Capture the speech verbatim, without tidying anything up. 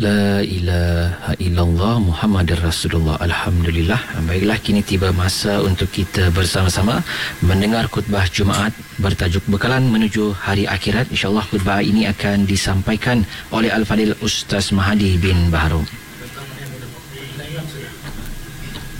La ilaha illallah Muhammadur Rasulullah. Alhamdulillah. Baiklah, kini tiba masa untuk kita bersama-sama mendengar khutbah Jumaat bertajuk Bekalan Menuju Hari Akhirat. InsyaAllah khutbah ini akan disampaikan oleh Al-Fadil Ustaz Mahdi bin Baharom.